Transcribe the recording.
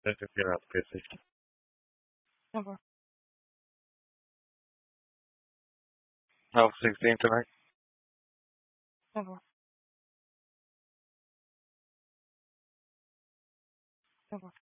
Let's just get out the busy. Okay. Oh, 16 tonight? Okay. Okay.